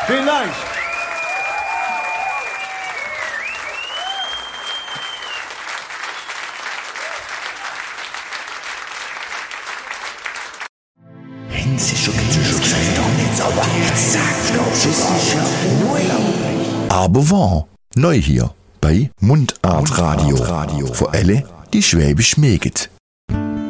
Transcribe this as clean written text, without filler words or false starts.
Vielen Dank. Aber wahr, neu hier bei Mundart Radio. Für alle, die Schwäbisch mögen.